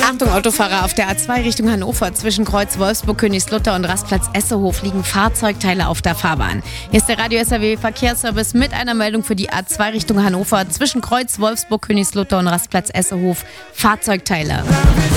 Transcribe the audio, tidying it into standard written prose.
Achtung, Autofahrer, auf der A2 Richtung Hannover zwischen Kreuz Wolfsburg, Königslutter und Rastplatz Essehof liegen Fahrzeugteile auf der Fahrbahn. Hier ist der Radio SAW Verkehrsservice mit einer Meldung für die A2 Richtung Hannover zwischen Kreuz Wolfsburg, Königslutter und Rastplatz Essehof. Fahrzeugteile.